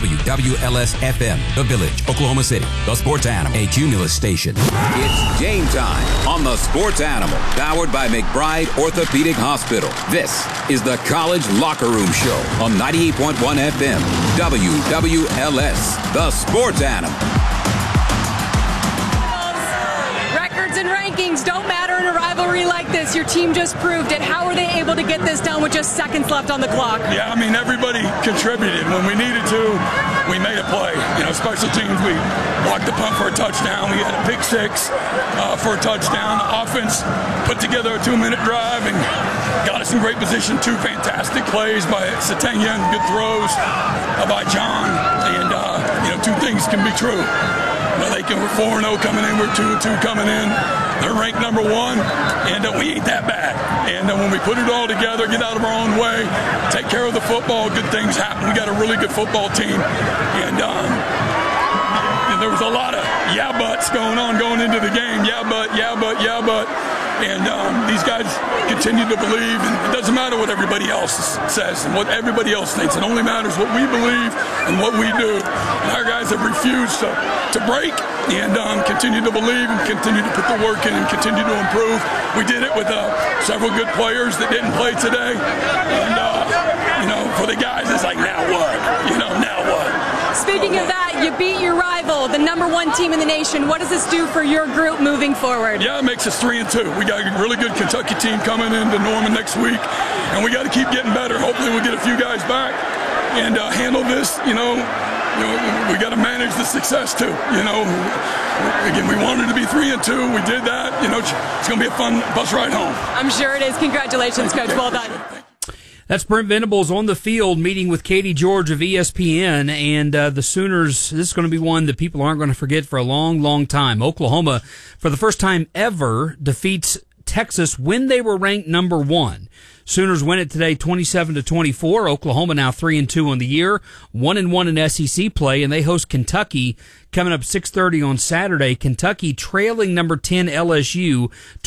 WWLS-FM, The Village, Oklahoma City, the Sports Animal, a Cumulus station. It's game time on the Sports Animal, powered by McBride Orthopedic Hospital. This is the College Locker Room Show on 98.1 FM, WWLS, the Sports Animal. Records and rankings don't matter in a rivalry like this. Your team just proved it. How were they able to get this done with just seconds left on the clock? Yeah, I mean, everybody contributed. When we needed to, we made a play. You know, special teams, we blocked the punt for a touchdown. We had a pick six for a touchdown. Offense put together a 2-minute drive and got us in great position. 2 fantastic plays by Satania and good throws by John. And, 2 things can be true. We're 4-0 coming in. We're 2-2 coming in. They're ranked number 1, and we ain't that bad. And when we put it all together, get out of our own way, take care of the football, good things happen. We got a really good football team. And there was a lot of yeah buts going into the game. Yeah but. And these guys continue to believe, and it doesn't matter what everybody else says and what everybody else thinks. It only matters what we believe and what we do. And our guys have refused to break and continue to believe and continue to put the work in and continue to improve. We did it with several good players that didn't play today. And, for the guys, it's like, now what? Now what? Speaking of that, you beat your rival, the number 1 team in the nation. What does this do for your group moving forward? Yeah, it makes us 3-2. We got a really good Kentucky team coming into Norman next week, and we got to keep getting better. Hopefully we'll get a few guys back and handle this. We got to manage the success too. Again, we wanted to be 3-2. We did that. It's going to be a fun bus ride home. I'm sure it is. Congratulations, Coach. Well done. That's Brent Venables on the field meeting with Katie George of ESPN, and the Sooners, this is going to be one that people aren't going to forget for a long, long time. Oklahoma, for the first time ever, defeats Texas when they were ranked number 1. Sooners win it today 27-24. Oklahoma now 3-2 on the year, 1-1 in SEC play, and they host Kentucky coming up 6:30 on Saturday. Kentucky trailing number 10 LSU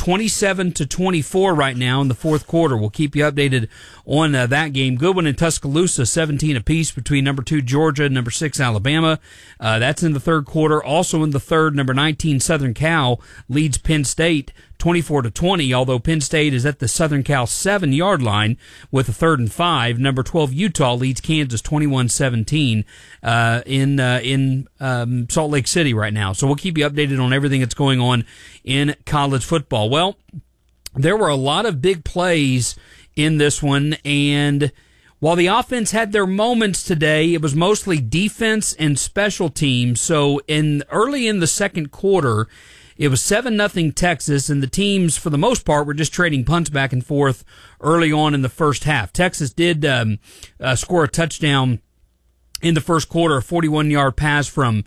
27-24 right now in the fourth quarter. We'll keep you updated on that game. Goodwin and Tuscaloosa 17 apiece between number 2 Georgia and number 6 Alabama. That's in the third quarter. Also in the third, number 19 Southern Cal leads Penn State 24-20, although Penn State is at the Southern Cal 7-yard line with a 3rd and 5. Number 12 Utah leads Kansas 21-17 in Salt Lake City right now. So we'll keep you updated on everything that's going on in college football. Well, there were a lot of big plays in this one, and while the offense had their moments today, it was mostly defense and special teams. So early in the second quarter, it was 7-0 Texas, and the teams, for the most part, were just trading punts back and forth early on in the first half. Texas did score a touchdown in the first quarter, a 41-yard pass from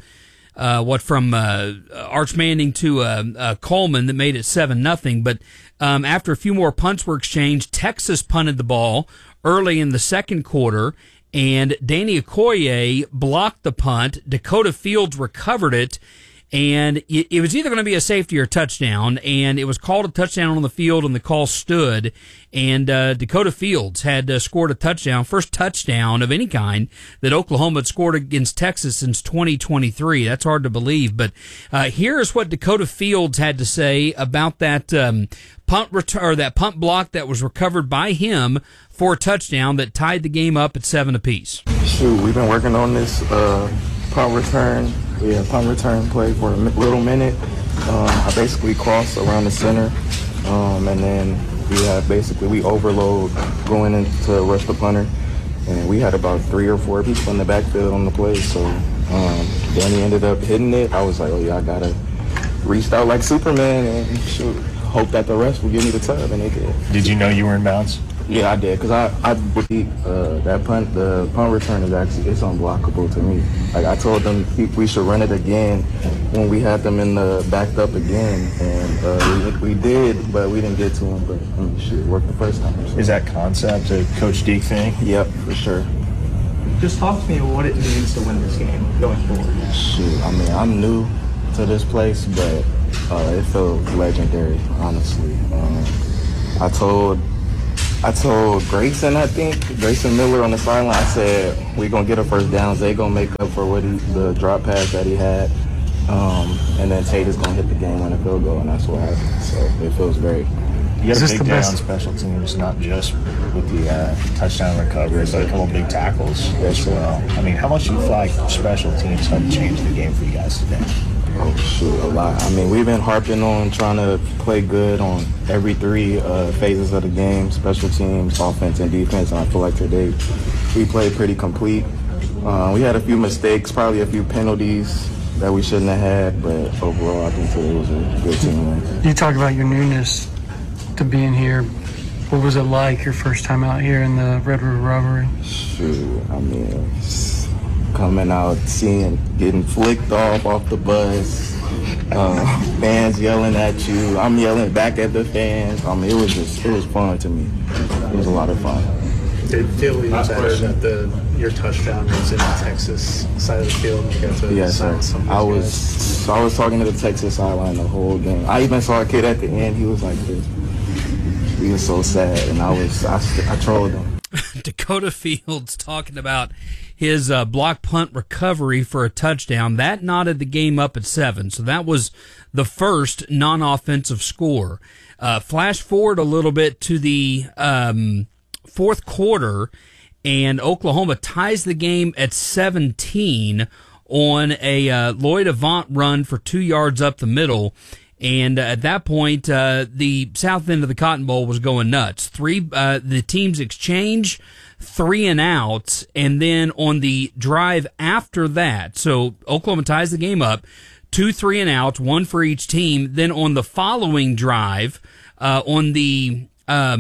Arch Manning to Coleman that made it 7-0. But after a few more punts were exchanged, Texas punted the ball early in the second quarter, and Danny Okoye blocked the punt. Dakota Fields recovered it, and it was either going to be a safety or a touchdown, and it was called a touchdown on the field, and the call stood, and Dakota Fields had scored a touchdown, first touchdown of any kind that Oklahoma had scored against Texas since 2023. That's hard to believe, but here's what Dakota Fields had to say about that that punt block that was recovered by him for a touchdown that tied the game up at 7 apiece. Shoot, we've been working on this punt return play for a little minute. I basically cross around the center, and then we overload going in to rush the punter, and we had about 3 or 4 people in the backfield on the play, so Danny ended up hitting it. I was like, oh yeah, I gotta reach out like Superman and shoot, hope that the rest will give me the tub, and they did. Did you know you were in bounds? Yeah, I did, because I believe the punt return it's unblockable to me. Like, I told them we should run it again when we had them in the backed up again, and we did, but we didn't get to them. But it worked the first time. So. Is that concept a Coach Deke thing? Yep, for sure. Just talk to me about what it means to win this game going forward. Shoot, I mean, I'm new to this place, but it feels legendary, honestly. I told I told Grayson Miller on the sideline, I said, we're going to get a first down. Zay going to make up for the drop pass that he had. And then Tate is going to hit the game-winning field goal, and that's what happened. So it feels great. You got a big day on special teams, not just with the touchdown recovery, but a couple big tackles as well. I mean, how much do you feel like special teams helped change the game for you guys today? Oh, shoot, a lot. I mean, we've been harping on trying to play good on every three phases of the game, special teams, offense, and defense, and I feel like today we played pretty complete. We had a few mistakes, probably a few penalties that we shouldn't have had, but overall I think today was a good team win. You talk about your newness to being here. What was it like your first time out here in the Red River Rivalry? Shoot, I mean, coming out, getting flicked off the bus, fans yelling at you, I'm yelling back at the fans. I mean, it was fun to me. It was a lot of fun. Did it feel even better that your touchdown was in the Texas side of the field? Yes, sir. I was talking to the Texas sideline the whole game. I even saw a kid at the end. He was like this. He was so sad, and I trolled him. Dakota Fields talking about his block punt recovery for a touchdown. That knotted the game up at 7, so that was the first non-offensive score. Flash forward a little bit to the fourth quarter, and Oklahoma ties the game at 17 on a Lloyd Avant run for 2 yards up the middle. And at that point, the south end of the Cotton Bowl was going nuts. The teams exchange 3 and outs, and then on the drive after that, so Oklahoma ties the game up, 2 3 and outs, 1 for each team. Then on the following drive, on the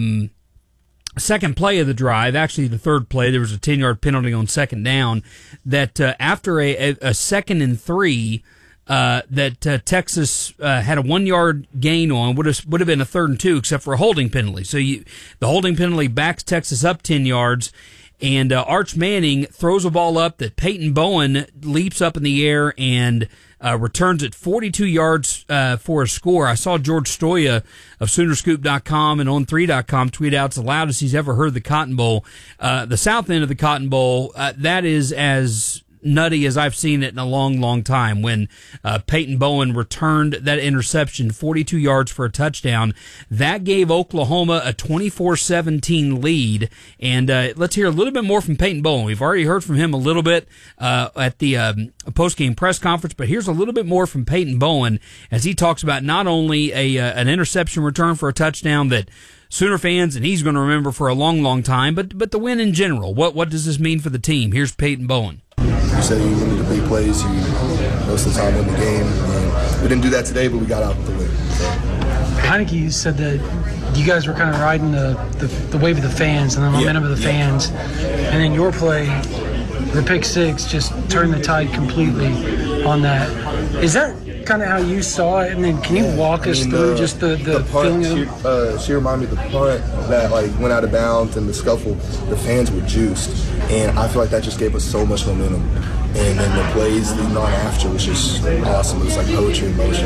second play of the drive, actually the third play, there was a 10-yard penalty on second down. That after a 2nd and 3. That Texas had a 1-yard gain on would have been a 3rd and 2, except for a holding penalty. So the holding penalty backs Texas up 10 yards, and Arch Manning throws a ball up that Peyton Bowen leaps up in the air and returns it 42 yards for a score. I saw George Stoya of Soonerscoop.com and On3.com tweet out, it's the loudest he's ever heard the Cotton Bowl. The south end of the Cotton Bowl, that is as nutty as I've seen it in a long, long time, when Peyton Bowen returned that interception 42 yards for a touchdown. That gave Oklahoma a 24-17 lead. And let's hear a little bit more from Peyton Bowen. We've already heard from him a little bit at the post-game press conference, but here's a little bit more from Peyton Bowen as he talks about not only an interception return for a touchdown that Sooner fans and he's going to remember for a long, long time, but the win in general. What does this mean for the team? Here's Peyton Bowen. You said you wanted to big plays. You most of the time win the game. And we didn't do that today, but we got out the win. So. Heineke said that you guys were kind of riding the wave of the fans and the momentum of the fans, and then your play, the pick six, just turned the tide completely on that. Is that kind of how you saw it? And then can you walk us through just the punt, feeling of she reminded me of the punt that went out of bounds and the scuffle. The fans were juiced, and I feel like that just gave us so much momentum. And then the plays leading on after was just awesome. It was like poetry in motion.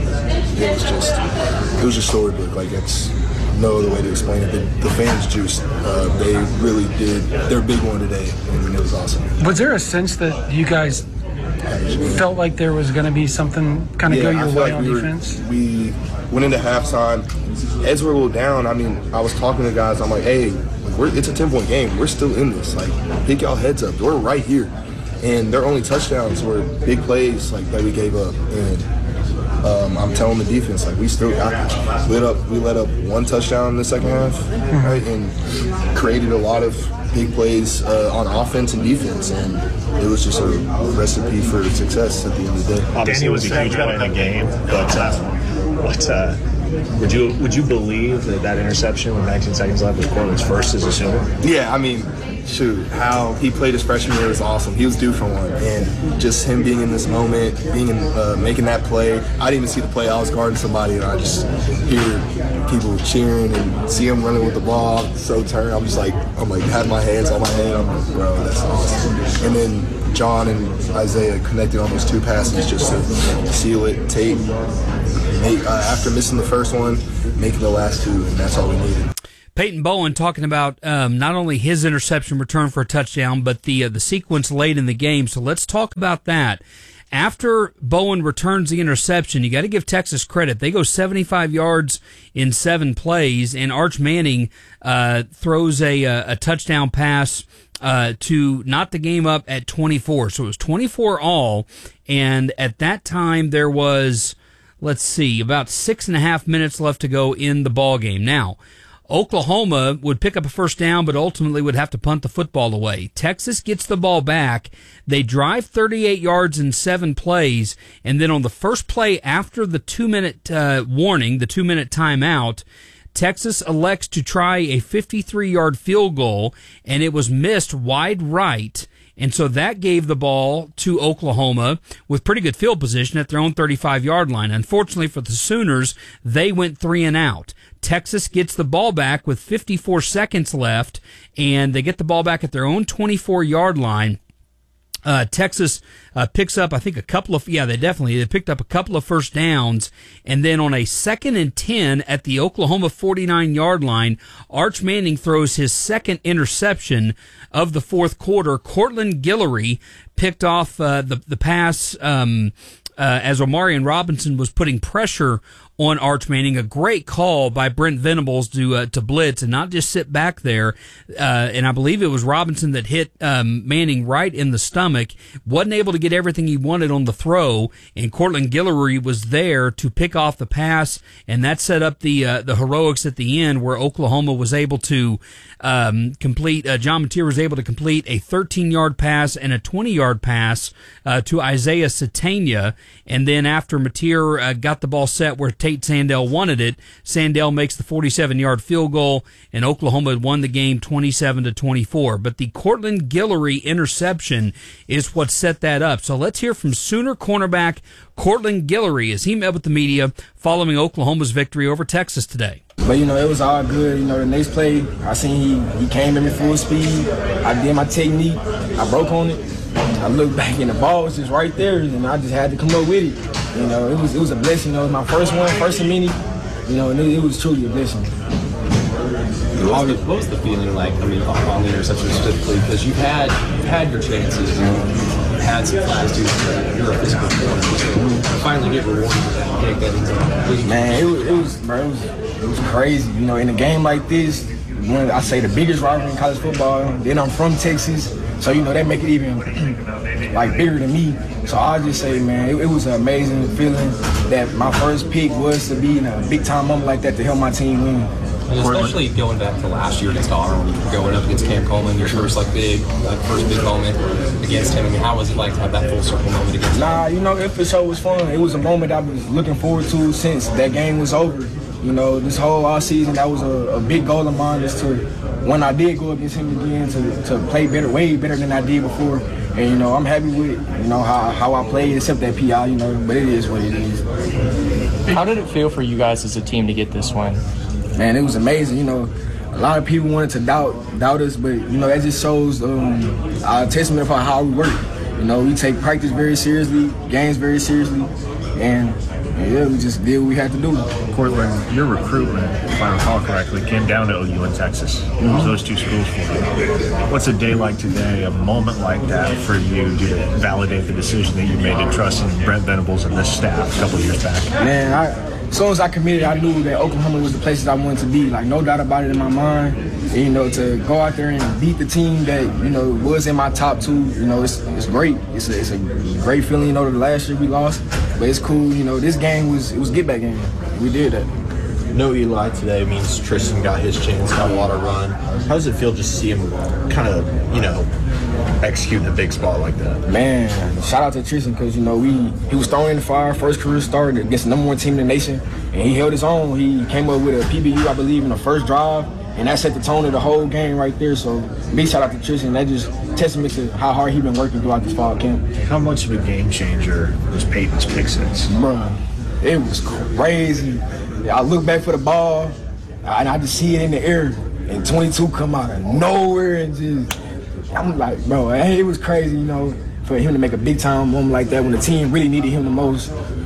It was just storybook. It's no other way to explain it. The fans juiced. They really did their big one today, and it was awesome. Was there a sense that you guys felt like there was going to be something kind of go your way on defense? We went into halftime. Heads were a little down. I mean, I was talking to guys. I'm like, hey, it's a 10-point game. We're still in this. Pick y'all heads up. We're right here. And their only touchdowns were big plays that we gave up. And I'm telling the defense, we still got this. We let up 1 touchdown in the second half, right? And created a lot of big plays on offense and defense, and it was just a recipe for success at the end of the day. Obviously, it was a huge win in the game, but would you believe that interception with 19 seconds left was Cortland's first as a Sooner? Yeah, I mean, shoot, how he played his freshman year was awesome. He was due for one, and just him being in this moment, making that play. I didn't even see the play. I was guarding somebody, and I just hear people cheering and see him running with the ball. So turned, I'm had my hands on my head. I'm like, bro, that's awesome. And then John and Isaiah connected on those 2 passes just to seal it. Tate, after missing the first one, making the last 2, and that's all we needed. Peyton Bowen talking about not only his interception return for a touchdown, but the sequence late in the game. So let's talk about that. After Bowen returns the interception, you got to give Texas credit. They go 75 yards in 7 plays, and Arch Manning throws a touchdown pass to knot the game up at 24. So it was 24 all, and at that time there was, about 6.5 minutes left to go in the ball game. Now, Oklahoma would pick up a first down, but ultimately would have to punt the football away. Texas gets the ball back. They drive 38 yards in 7 plays, and then on the first play after the 2-minute warning, the 2-minute timeout, Texas elects to try a 53-yard field goal, and it was missed wide right. And so that gave the ball to Oklahoma with pretty good field position at their own 35-yard line. Unfortunately for the Sooners, they went 3 and out. Texas gets the ball back with 54 seconds left, and they get the ball back at their own 24-yard line. Texas picks up, I think, they picked up a couple of first downs, and then on a 2nd and 10 at the Oklahoma 49-yard line, Arch Manning throws his second interception of the fourth quarter. Cortland Guillory picked off the pass as Omarion Robinson was putting pressure on Arch Manning. A great call by Brent Venables to blitz and not just sit back there. And I believe it was Robinson that hit Manning right in the stomach. Wasn't able to get everything he wanted on the throw, and Cortland Guillory was there to pick off the pass, and that set up the heroics at the end where Oklahoma was able to complete. John Mateer was able to complete a 13-yard pass and a 20-yard pass to Isaiah Satania. And then after Mateer got the ball set where Tate Sandell wanted it, Sandell makes the 47-yard field goal, and Oklahoma had won the game 27-24. But the Cortland Guillory interception is what set that up. So let's hear from Sooner cornerback Cortland Guillory as he met with the media following Oklahoma's victory over Texas today. But, it was all good. The next play, I seen he came at me full speed. I did my technique. I broke on it. I looked back and the ball was just right there, and I just had to come up with it. It was a blessing. It was my first and many. And it was truly a blessing. What was the feeling like? On the interception specifically, because you've had your chances. You've had some flags too. You're a physical player. Finally get rewarded for that. Take that. Man, it was crazy. In a game like this, I say the biggest rivalry in college football. Then I'm from Texas. So, that make it even, bigger than me. So I'll just say, man, it was an amazing feeling that my first pick was to be in a big-time moment like that to help my team win. And especially going back to last year against Auburn, going up against Cam Coleman, your first big moment against him. How was it like to have that full circle moment against him? It for sure was fun. It was a moment I was looking forward to since that game was over. This whole off season, that was a big goal of mine, is to, when I did go against him again, to play better, way better than I did before. And, I'm happy with, how I played, except that PI, but it is what it is. How did it feel for you guys as a team to get this win? Man, it was amazing. A lot of people wanted to doubt us, but, that just shows our testament of how we work. We take practice very seriously, games very seriously, and we just did what we had to do. Cortland, your recruitment, if I recall correctly, came down to OU and Texas. It was those two schools for you. What's a day like today, a moment like that for you to validate the decision that you made to trust in Brent Venables and this staff a couple of years back? Man, as soon as I committed, I knew that Oklahoma was the place that I wanted to be. No doubt about it in my mind. And, to go out there and beat the team that, was in my top 2, it's great. It's a great feeling, the last year we lost. But it's cool, this game was get back game. We did that. No Eli today means Tristan got his chance, got a lot of run. How does it feel just to see him kind of, executing a big spot like that? Man, shout out to Tristan because, he was thrown in the fire, first career start against the #1 team in the nation, and he held his own. He came up with a PBU, I believe, in the first drive, and that set the tone of the whole game right there. So big shout out to Tristan. That just testament to how hard he's been working throughout this fall camp. How much of a game changer was Peyton's pick six? Bruh, it was crazy. I look back for the ball, and I just see it in the air, and 22 come out of nowhere, and just, I'm like, bro, it was crazy, for him to make a big-time moment like that when the team really needed him the most.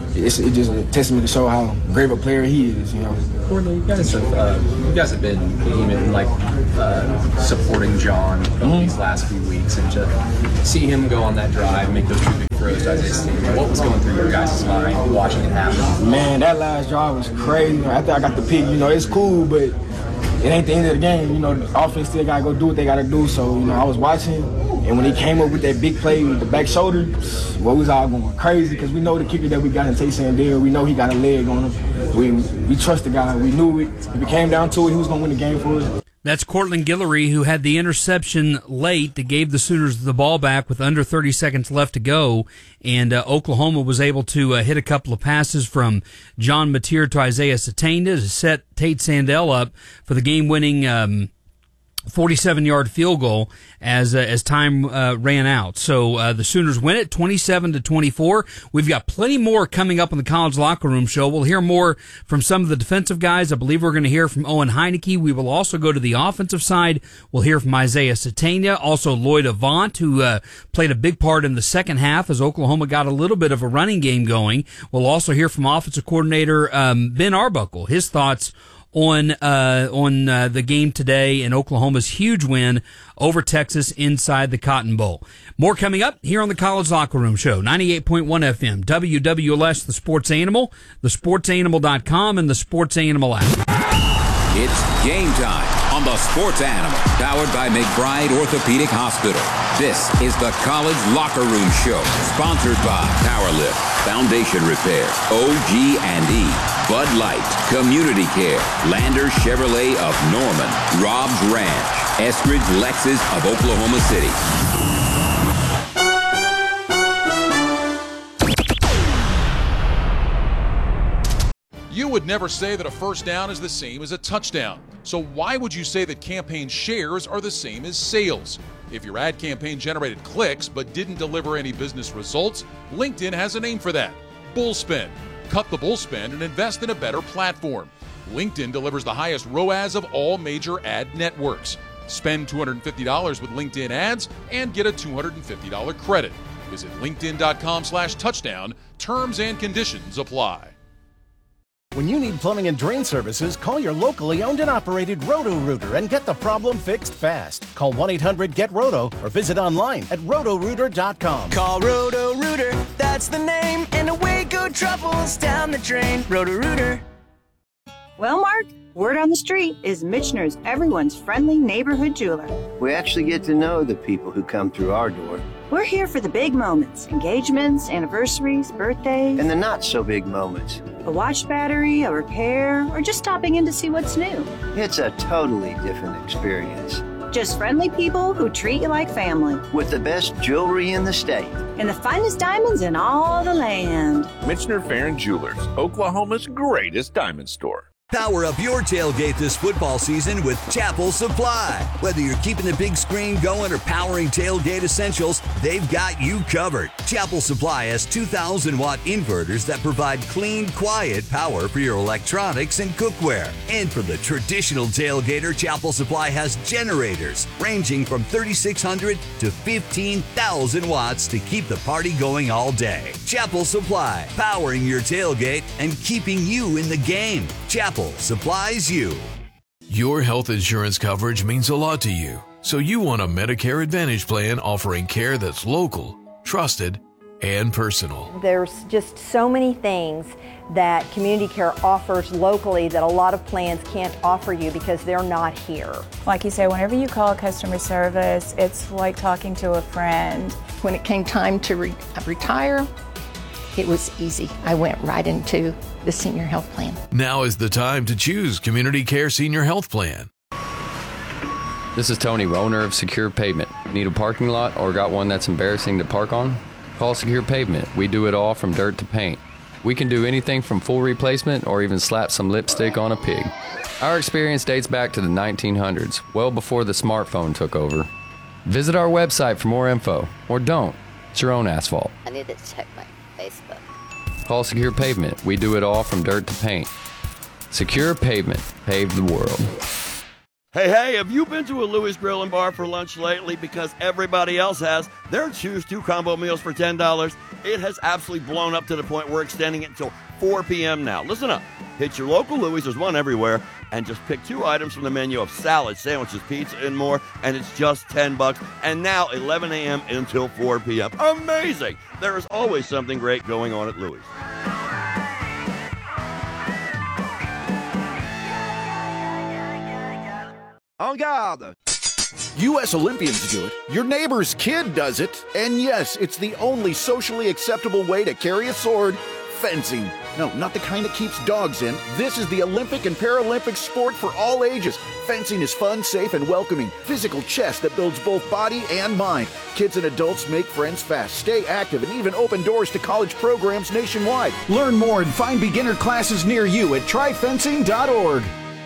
it's just a testament to show how great of a player he is, you know. Courtney, you guys have been even like supporting John over these last few weeks, and to see him go on that drive, make those 2 big throws to Isaiah Sategna. What was going through your guys' mind watching it happen? Man, that last drive was crazy. After I got the pick, you know, it's cool, but it ain't the end of the game. You know, the offense still gotta go do what they gotta do. So, you know, I was watching, and when he came up with that big play with the back shoulder, well, we was all going crazy because we know the kicker that we got in Tate Sandell. We know he got a leg on him. We trust the guy. We knew it. If it came down to it, he was gonna win the game for us. That's Cortland Guillory, who had the interception late that gave the Sooners the ball back with under 30 seconds left to go. And Oklahoma was able to hit a couple of passes from John Mateer to Isaiah Sategna to set Tate Sandell up for the game-winning 47-yard field goal as time ran out. So the Sooners win it 27-24. We've got plenty more coming up on the College Locker Room Show. We'll hear more from some of the defensive guys. I believe we're going to hear from Owen Heineke. We will also go to the offensive side. We'll hear from Isaiah Sategna, also Lloyd Avant, who played a big part in the second half as Oklahoma got a little bit of a running game going. We'll also hear from offensive coordinator Ben Arbuckle, his thoughts on the game today and Oklahoma's huge win over Texas inside the Cotton Bowl. More coming up here on the College Locker Room Show. 98.1 FM, WWLS, The Sports Animal, thesportsanimal.com, and the Sports Animal app. It's game time on the Sports Animal, powered by McBride Orthopedic Hospital. This is the College Locker Room Show, sponsored by Powerlift, Foundation Repair, OG&E, Bud Light, Community Care, Lander Chevrolet of Norman, Rob's Ranch, Eskridge Lexus of Oklahoma City. You would never say that a first down is the same as a touchdown. So why would you say that campaign shares are the same as sales? If your ad campaign generated clicks but didn't deliver any business results, LinkedIn has a name for that: Bullspend. Cut the bullspend and invest in a better platform. LinkedIn delivers the highest ROAS of all major ad networks. Spend $250 with LinkedIn ads and get a $250 credit. Visit linkedin.com/touchdown. Terms and conditions apply. When you need plumbing and drain services, call your locally owned and operated Roto-Rooter and get the problem fixed fast. Call 1-800-GET-ROTO or visit online at rotorooter.com. Call Roto-Rooter, that's the name, and away go troubles down the drain. Roto-Rooter. Well, Mark, word on the street is Michener's everyone's friendly neighborhood jeweler. We actually get to know the people who come through our door. We're here for the big moments, engagements, anniversaries, birthdays. And the not-so-big moments. A watch battery, a repair, or just stopping in to see what's new. It's a totally different experience. Just friendly people who treat you like family. With the best jewelry in the state. And the finest diamonds in all the land. Michener Farron Jewelers, Oklahoma's greatest diamond store. Power up your tailgate this football season with Chapel Supply. Whether you're keeping the big screen going or powering tailgate essentials, they've got you covered. Chapel Supply has 2,000-watt inverters that provide clean, quiet power for your electronics and cookware. And for the traditional tailgater, Chapel Supply has generators ranging from 3,600 to 15,000 watts to keep the party going all day. Chapel Supply, powering your tailgate and keeping you in the game. Chapel supplies you. Your health insurance coverage means a lot to you, so you want a Medicare Advantage plan offering care that's local, trusted, and personal. There's just so many things that Community Care offers locally that a lot of plans can't offer you because they're not here. Like you say, whenever you call customer service, it's like talking to a friend. When it came time to retire, it was easy. I went right into the senior health plan. Now is the time to choose Community Care Senior Health Plan. This is Tony, owner of Secure Pavement. Need a parking lot or got one that's embarrassing to park on? Call Secure Pavement. We do it all from dirt to paint. We can do anything from full replacement or even slap some lipstick on a pig. Our experience dates back to the 1900s, well before the smartphone took over. Visit our website for more info, or don't. It's your own asphalt. I need to check my Facebook. Call Secure Pavement. We do it all from dirt to paint. Secure Pavement. Pave the world. Hey, have you been to a Louis Grill and Bar for lunch lately? Because everybody else has. Their Choose 2 combo meals for $10. It has absolutely blown up to the point we're extending it until 4 p.m. now. Listen up. Hit your local Louis, there's one everywhere, and just pick 2 items from the menu of salad, sandwiches, pizza, and more, and it's just $10. And now 11 a.m. until 4 p.m. Amazing! There is always something great going on at Louis. En garde! U.S. Olympians do it, your neighbor's kid does it, and yes, it's the only socially acceptable way to carry a sword, fencing. No, not the kind that keeps dogs in. This is the Olympic and Paralympic sport for all ages. Fencing is fun, safe, and welcoming. Physical chess that builds both body and mind. Kids and adults make friends fast, stay active, and even open doors to college programs nationwide. Learn more and find beginner classes near you at tryfencing.org.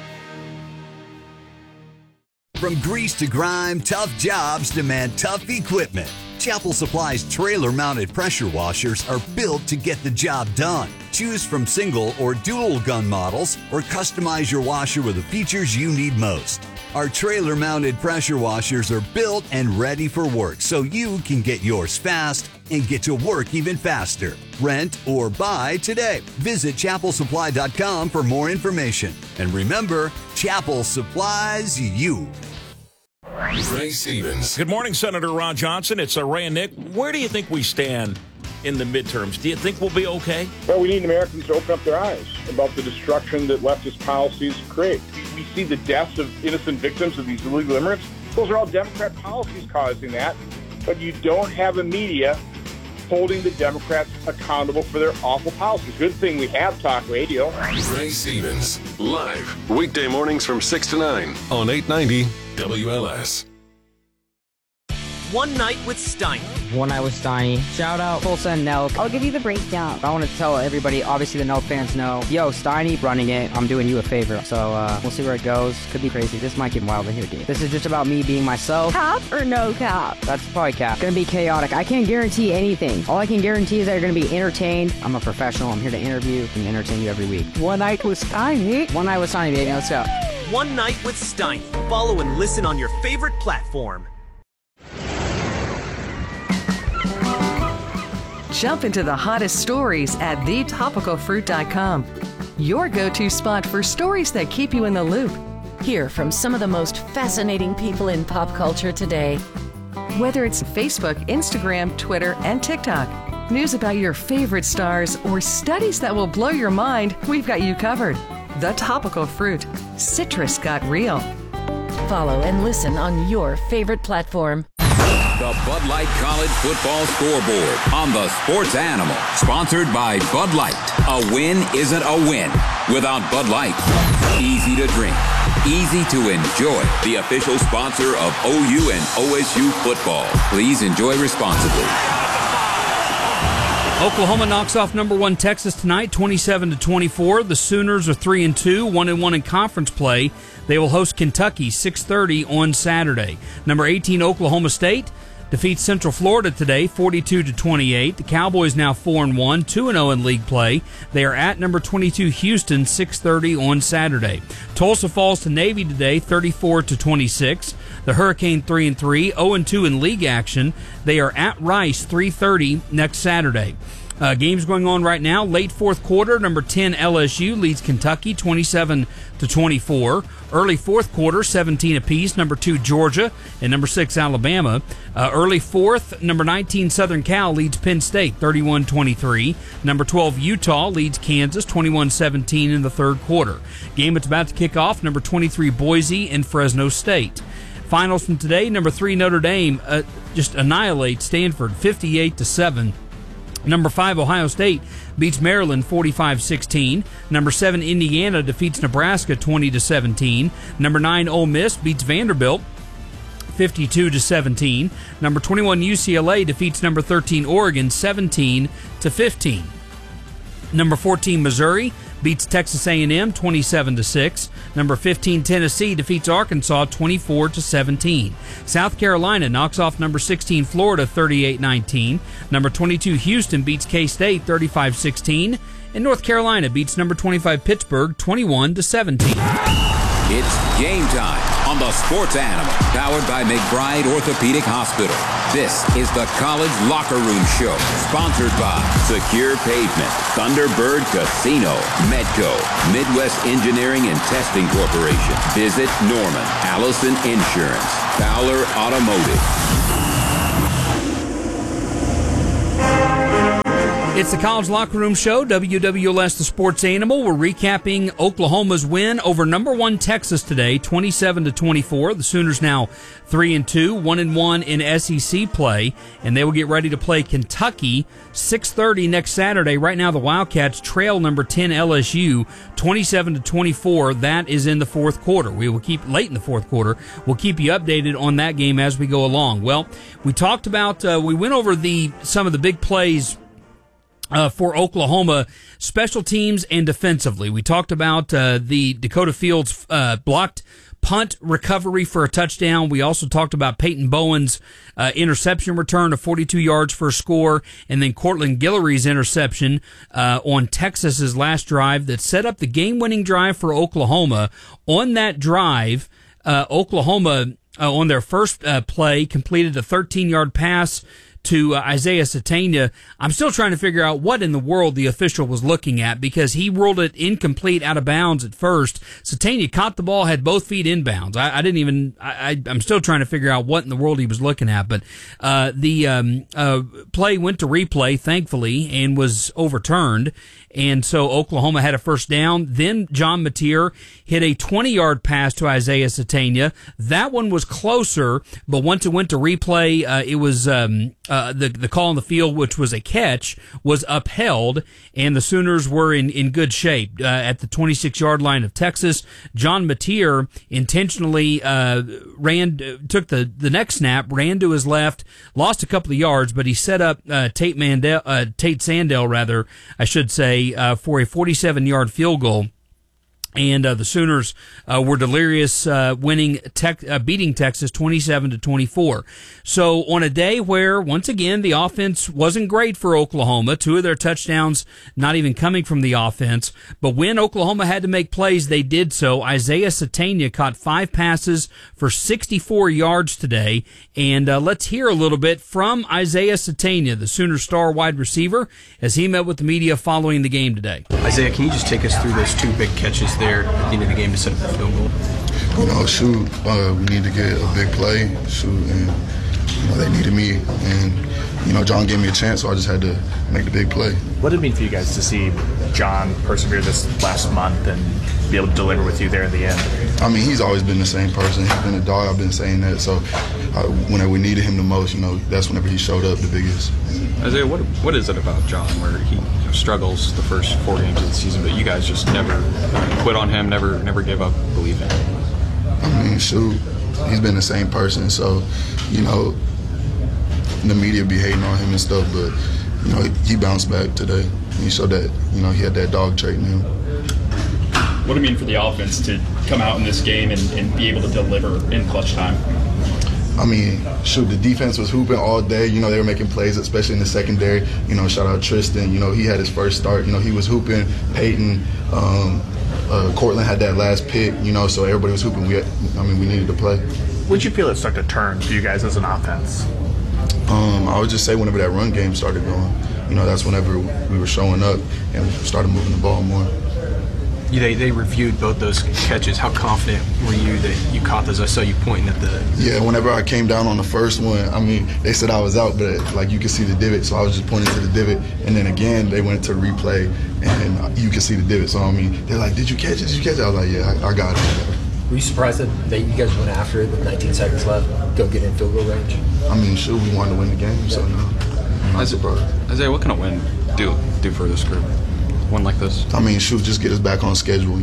From grease to grime, tough jobs demand tough equipment. Chapel Supply's trailer-mounted pressure washers are built to get the job done. Choose from single or dual gun models or customize your washer with the features you need most. Our trailer-mounted pressure washers are built and ready for work so you can get yours fast and get to work even faster. Rent or buy today. Visit chapelsupply.com for more information. And remember, Chapel supplies you. Ray Stevens. Good morning, Senator Ron Johnson. It's Ray and Nick. Where do you think we stand in the midterms? Do you think we'll be okay? Well, we need Americans to open up their eyes about the destruction that leftist policies create. We see the deaths of innocent victims of these illegal immigrants. Those are all Democrat policies causing that. But you don't have a media holding the Democrats accountable for their awful policies. Good thing we have talk radio. Ray Stevens, live, weekday mornings from 6 to 9 on 890 WLS. One Night with Steiny. One Night with Steiny. Shout out Tulsa and Nelk. I'll give you the breakdown. I want to tell everybody, obviously the Nelk fans know, yo, Steiny running it, I'm doing you a favor. So we'll see where it goes. Could be crazy. This might get wild in here, dude. This is just about me being myself. Cap or no cap? That's probably cap. Gonna be chaotic. I can't guarantee anything. All I can guarantee is that you're gonna be entertained. I'm a professional. I'm here to interview and entertain you every week. One Night with Steiny. One Night with Steiny, baby. Let's go. One Night with Steiny. Follow and listen on your favorite platform. Jump into the hottest stories at thetopicalfruit.com. Your go-to spot for stories that keep you in the loop. Hear from some of the most fascinating people in pop culture today. Whether it's Facebook, Instagram, Twitter, and TikTok, news about your favorite stars, or studies that will blow your mind, we've got you covered. The Topical Fruit. Citrus got real. Follow and listen on your favorite platform. The Bud Light College Football Scoreboard on the Sports Animal. Sponsored by Bud Light. A win isn't a win without Bud Light. Easy to drink, easy to enjoy. The official sponsor of OU and OSU football. Please enjoy responsibly. Oklahoma knocks off number 1 Texas tonight, 27-24. The Sooners are 3-2, 1-1 in conference play. They will host Kentucky 6:30 on Saturday. Number 18 Oklahoma State defeats Central Florida today, 42-28. The Cowboys now 4-1, 2-0 in league play. They are at number 22 Houston, 6:30 on Saturday. Tulsa falls to Navy today, 34-26. The Hurricane 3-3, 0-2 in league action. They are at Rice, 3:30 next Saturday. Games going on right now. Late fourth quarter, number 10 LSU leads Kentucky 27-24. Early fourth quarter, 17 apiece. Number 2 Georgia and number 6 Alabama. Early fourth, number 19 Southern Cal leads Penn State 31-23. Number 12 Utah leads Kansas 21-17 in the third quarter. Game that's about to kick off, number 23 Boise and Fresno State. Finals from today, number 3 Notre Dame just annihilates Stanford 58-7. Number 5 Ohio State beats Maryland 45-16. Number 7 Indiana defeats Nebraska 20-17. Number 9 Ole Miss beats Vanderbilt 52-17. Number 21 UCLA defeats number 13 Oregon 17-15. Number 14 Missouri beats Texas A&M 27-6. Number 15 Tennessee defeats Arkansas 24-17. South Carolina knocks off number 16 Florida 38-19. Number 22 Houston beats K-State 35-16. And North Carolina beats number 25 Pittsburgh 21-17. It's game time on the Sports Animal, powered by McBride Orthopedic Hospital. This is the College Locker Room Show, sponsored by Secure Pavement, Thunderbird Casino, Medco, Midwest Engineering and Testing Corporation, Visit Norman, Allison Insurance, Fowler Automotive. It's the College Locker Room Show, WWLS, the Sports Animal. We're recapping Oklahoma's win over number 1 Texas today, 27-24. The Sooners now 3-2, 1-1 in SEC play, and they will get ready to play Kentucky 6:30 next Saturday. Right now, the Wildcats trail number 10 LSU 27-24. That is in the fourth quarter. We will keep late in the fourth quarter. We'll keep you updated on that game as we go along. Well, we talked about we went over some of the big plays for Oklahoma, special teams and defensively. We talked about the Dakota Fields blocked punt recovery for a touchdown. We also talked about Peyton Bowen's interception return of 42 yards for a score, and then Cortland Guillory's interception on Texas's last drive that set up the game-winning drive for Oklahoma. On that drive, Oklahoma, on their first play, completed a 13-yard pass to Isaiah Satania. I'm still trying to figure out what in the world the official was looking at, because he ruled it incomplete, out of bounds at first. Satania caught the ball, had both feet inbounds. I'm still trying to figure out what in the world he was looking at, but the play went to replay, thankfully, and was overturned. And so Oklahoma had a first down. Then John Mateer hit a 20-yard pass to Isaiah Satania. That one was closer, but once it went to replay, it was the call on the field, which was a catch, was upheld, and the Sooners were in good shape. At the 26-yard line of Texas, John Mateer intentionally took the next snap, ran to his left, lost a couple of yards, but he set up Tate Sandell, I should say, for a 47-yard field goal. And the Sooners were delirious, beating Texas 27-24. So on a day where, once again, the offense wasn't great for Oklahoma, 2 of their touchdowns not even coming from the offense, but when Oklahoma had to make plays, they did so. Isaiah Satania caught 5 passes for 64 yards today. And let's hear a little bit from Isaiah Satania, the Sooner star wide receiver, as he met with the media following the game today. Isaiah, can you just take us through those 2 big catches there at the end of the game to set up the field goal? We need to get a big play, and they needed me, and John gave me a chance, so I just had to make the big play. What did it mean for you guys to see John persevere this last month and be able to deliver with you there in the end? I mean, he's always been the same person. He's been a dog. I've been saying that. So whenever we needed him the most, that's whenever he showed up the biggest. Isaiah, what is it about John where he struggles the first 4 games of the season, but you guys just never quit on him, never gave up believing? I mean, he's been the same person. So, the media be hating on him and stuff, but he bounced back today. He showed that he had that dog trait in him. What did it mean for the offense to come out in this game and be able to deliver in clutch time? I mean, the defense was hooping all day. They were making plays, especially in the secondary. Shout out Tristan. He had his first start. He was hooping. Peyton, Cortland had that last pick. So everybody was hooping. We needed to play. When did you feel it started to turn for you guys as an offense? I would just say whenever that run game started going. That's whenever we were showing up and started moving the ball more. They reviewed both those catches. How confident were you that you caught those? I saw you pointing at the... Yeah, whenever I came down on the first one, they said I was out, but you could see the divot, so I was just pointing to the divot. And then again, they went to replay, and you could see the divot. So, they're like, did you catch it? Did you catch it? I was like, yeah, I got it. Were you surprised that you guys went after it with 19 seconds left, go get in field goal range? We wanted to win the game, so no. I'm not surprised. Isaiah, what can a win do for this group? One like this? Just get us back on schedule,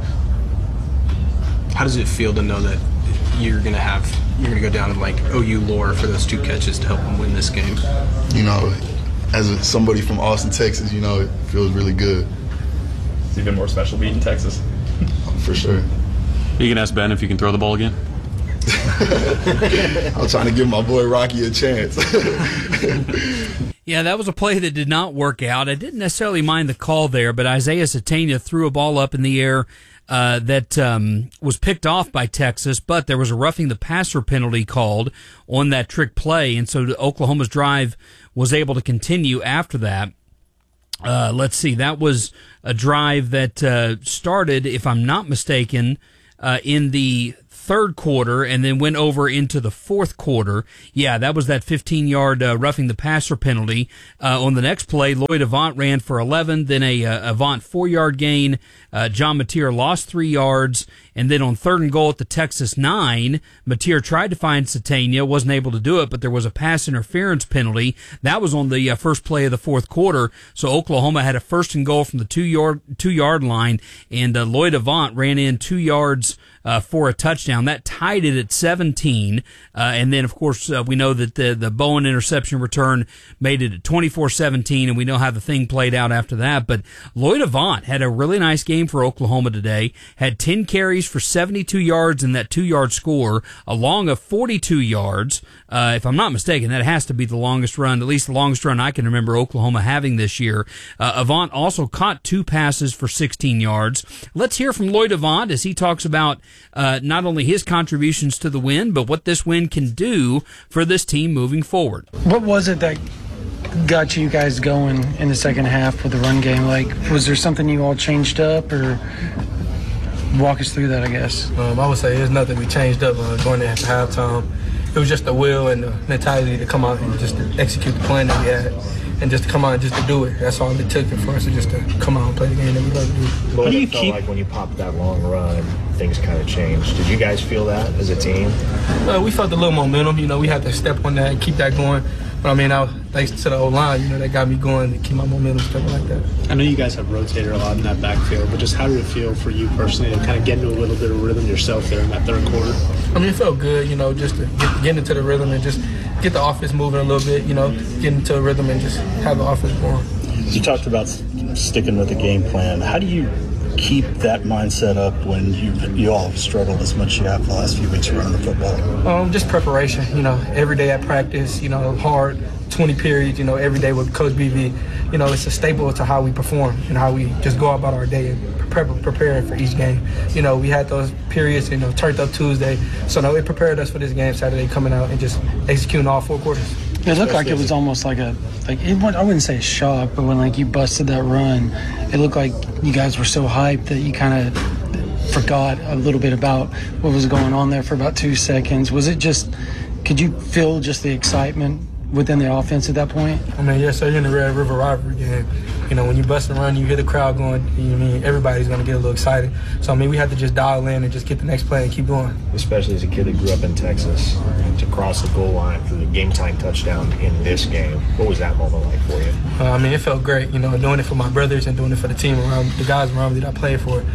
How does it feel to know that you're gonna go down in OU lore for those 2 catches to help them win this game? As somebody from Austin, Texas, it feels really good. It's even more special beating Texas. For sure. You can ask Ben if you can throw the ball again? I'm trying to give my boy Rocky a chance. Yeah, that was a play that did not work out. I didn't necessarily mind the call there, but Isaiah Satania threw a ball up in the air that was picked off by Texas, but there was a roughing the passer penalty called on that trick play, and so Oklahoma's drive was able to continue after that. Let's see, that was a drive that started, if I'm not mistaken, in the third quarter and then went over into the fourth quarter. Yeah, that was that 15-yard roughing the passer penalty. On the next play, Lloyd Avant ran for 11, then a Avant 4-yard gain. John Mateer lost 3 yards, and then on 3rd and goal at the Texas 9, Mateer tried to find Satania, wasn't able to do it, but there was a pass interference penalty. That was on the first play of the fourth quarter, so Oklahoma had a 1st and goal from the 2-yard line, and Lloyd Avant ran in 2 yards for a touchdown. That tied it at 17, and then, of course, we know that the Bowen interception return made it at 24-17, and we know how the thing played out after that, but Lloyd Avant had a really nice game for Oklahoma today, had 10 carries for 72 yards and that 2-yard score, along of 42 yards. If I'm not mistaken, that has to be the longest run, at least the longest run I can remember Oklahoma having this year. Avant also caught 2 passes for 16 yards. Let's hear from Lloyd Avant as he talks about not only his contributions to the win, but what this win can do for this team moving forward. What was it that got you guys going in the second half with the run game? Like, was there something you all changed up, or walk us through that, I guess? I would say there's nothing we changed up going into halftime. It was just the will and the mentality to come out and just to execute the plan that we had, and just to come out and just to do it. That's all it took for us, to just to come out and play the game that we love to do. What do you feel like when you popped that long run, things kind of changed? Did you guys feel that as a team? We felt a little momentum. We had to step on that and keep that going. But, thanks to the O-line, that got me going to keep my momentum stepping like that. I know you guys have rotated a lot in that backfield, but just how did it feel for you personally to kind of get into a little bit of rhythm yourself there in that third quarter? It felt good, just to get into the rhythm and just get the offense moving a little bit, get into a rhythm and just have the offense going. You talked about sticking with the game plan. How do you keep that mindset up when you all have struggled as much as you have the last few weeks running the football? Just preparation, every day at practice, hard 20 periods, every day with Coach BV. It's a staple to how we perform and how we just go about our day and preparing for each game. We had those periods, turned up Tuesday, so it prepared us for this game Saturday, coming out and just executing all 4 quarters. It looked like it was almost like I wouldn't say a shock, but when you busted that run, it looked like you guys were so hyped that you kind of forgot a little bit about what was going on there for about 2 seconds. Was it just, could you feel just the excitement within the offense at that point? Yes, sir. You're in the Red River rivalry game. When you bust and run, you hear the crowd going, everybody's going to get a little excited. So, we had to just dial in and just get the next play and keep going. Especially as a kid that grew up in Texas, to cross the goal line for the game-time touchdown in this game. What was that moment like for you? It felt great, doing it for my brothers and doing it for the team around, the guys around me that I played for.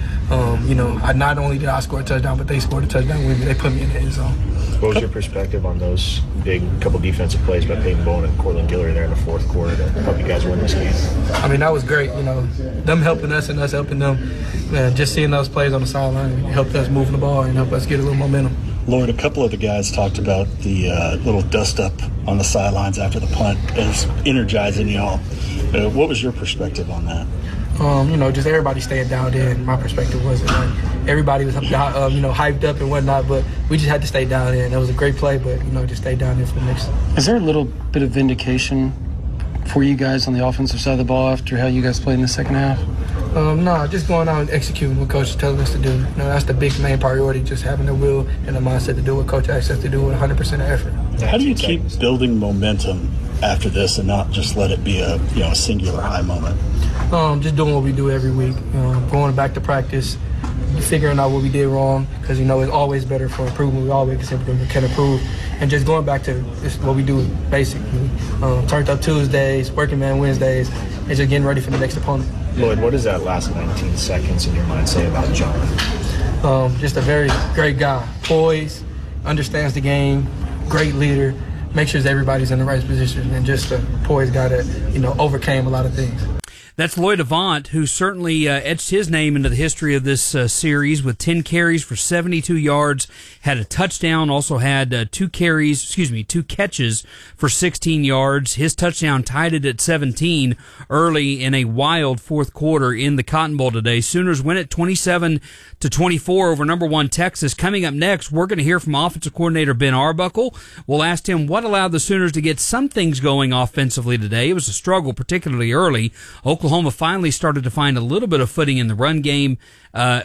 Not only did I score a touchdown, but they scored a touchdown with me. They put me in the end zone. What was your perspective on those big couple defensive plays by Peyton Bowen and Cortland Guillory there in the fourth quarter to help you guys win this game? That was great. Them helping us and us helping them. Man, just seeing those plays on the sideline helped us move the ball and helped us get a little momentum. Lloyd, a couple of the guys talked about the little dust-up on the sidelines after the punt as energizing y'all. What was your perspective on that? Just everybody staying dialed in. My perspective wasn't everybody was hyped up and whatnot, but we just had to stay dialed in. That was a great play, but just stay down in for the next. Is there a little bit of vindication for you guys on the offensive side of the ball after how you guys played in the second half? No, just going out and executing what Coach is telling us to do. That's the big main priority, just having the will and the mindset to do what Coach asks us to do with 100% of effort. How do you keep building momentum after this and not just let it be a singular high moment? Just doing what we do every week, going back to practice, figuring out what we did wrong, because it's always better for improvement. We always can improve, and just going back to what we do basically. Turned up Tuesdays, working man Wednesdays, and just getting ready for the next opponent. Lloyd, what does that last 19 seconds in your mind say about John? Just a very great guy, poised, understands the game, great leader, makes sure everybody's in the right position, and just a poised guy that overcame a lot of things. That's Lloyd Avant, who certainly etched his name into the history of this series with 10 carries for 72 yards, had a touchdown, also had two catches for 16 yards. His touchdown tied it at 17 early in a wild fourth quarter in the Cotton Bowl today. Sooners win it 27-24 over number 1 Texas. Coming up next, we're going to hear from offensive coordinator Ben Arbuckle. We'll ask him what allowed the Sooners to get some things going offensively today. It was a struggle, particularly early. Oklahoma finally started to find a little bit of footing in the run game as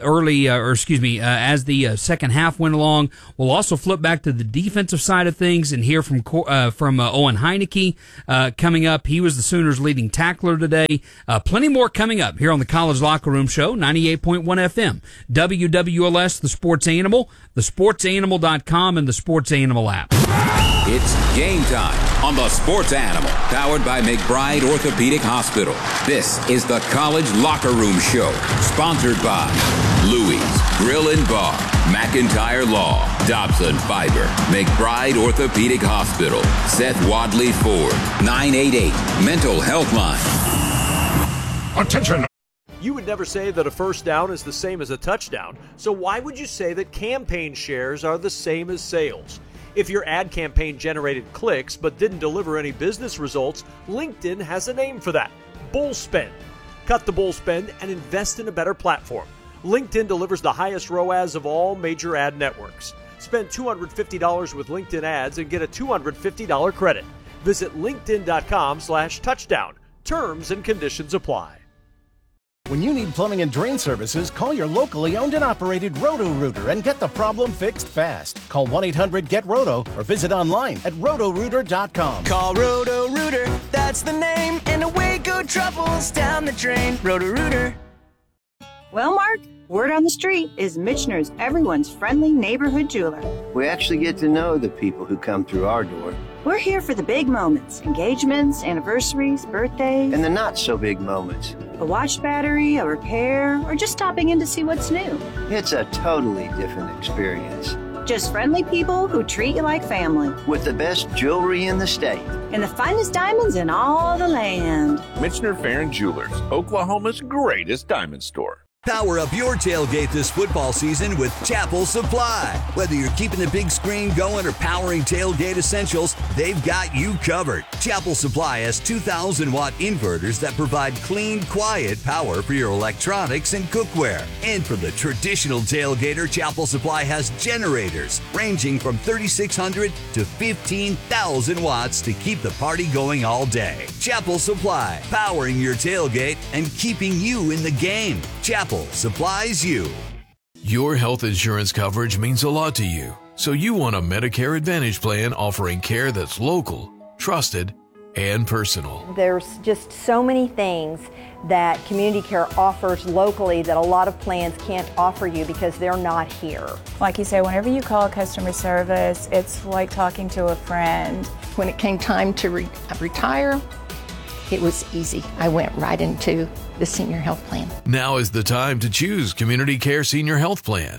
the second half went along. We'll also flip back to the defensive side of things and hear from Owen Heineke coming up. He was the Sooners' leading tackler today. Plenty more coming up here on the College Locker Room Show, 98.1 FM, WWLS, The Sports Animal, thesportsanimal.com, and the Sports Animal app. It's game time on the Sports Animal, powered by McBride Orthopedic Hospital. This is the College Locker Room Show, sponsored by Louis Grill and Bar, McIntyre Law, Dobson Fiber, McBride Orthopedic Hospital, Seth Wadley Ford, 988 Mental Health Line. Attention! You would never say that a first down is the same as a touchdown, so why would you say that campaign shares are the same as sales? If your ad campaign generated clicks but didn't deliver any business results, LinkedIn has a name for that: bull spend. Cut the bull spend and invest in a better platform. LinkedIn delivers the highest ROAS of all major ad networks. Spend $250 with LinkedIn ads and get a $250 credit. Visit linkedin.com/touchdown. Terms and conditions apply. When you need plumbing and drain services, call your locally owned and operated Roto-Rooter and get the problem fixed fast. Call 1-800-GET-ROTO or visit online at rotorooter.com. Call Roto-Rooter, that's the name, and away go troubles down the drain. Roto-Rooter. Well, Mark, word on the street is Michener's everyone's friendly neighborhood jeweler. We actually get to know the people who come through our door. We're here for the big moments, engagements, anniversaries, birthdays. And the not-so-big moments. A watch battery, a repair, or just stopping in to see what's new. It's a totally different experience. Just friendly people who treat you like family. With the best jewelry in the state. And the finest diamonds in all the land. Michener Farron Jewelers, Oklahoma's greatest diamond store. Power up your tailgate this football season with Chapel Supply. Whether you're keeping the big screen going or powering tailgate essentials, they've got you covered. Chapel Supply has 2,000-watt inverters that provide clean, quiet power for your electronics and cookware. And for the traditional tailgater, Chapel Supply has generators ranging from 3,600 to 15,000 watts to keep the party going all day. Chapel Supply, powering your tailgate and keeping you in the game. Chapel supplies you. Your health insurance coverage means a lot to you, so you want a Medicare Advantage plan offering care that's local, trusted, and personal. There's just so many things that Community Care offers locally that a lot of plans can't offer you because they're not here. Like you say, whenever you call customer service, it's like talking to a friend. When it came time to retire, it was easy. I went right into the senior health plan. Now is the time to choose Community Care Senior Health Plan.